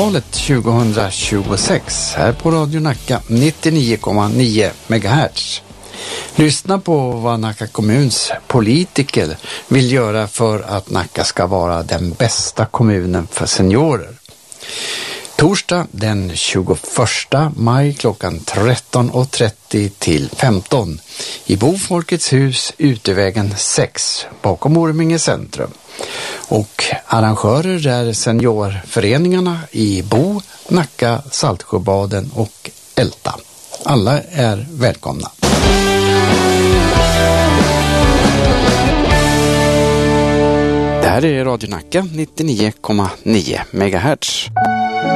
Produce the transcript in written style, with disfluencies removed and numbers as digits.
valet 2026 här på Radio Nacka 99,9 MHz. Lyssna på vad Nacka kommuns politiker vill göra för att Nacka ska vara den bästa kommunen för seniorer. Torsdag den 21 maj klockan 13.30 till 15 i Bofolkets hus Utevägen 6 bakom Orminge centrum. Och arrangörer är seniorföreningarna i Bo, Nacka, Saltsjöbaden och Älta. Alla är välkomna. Det här är Radio Nacka 99,9 MHz.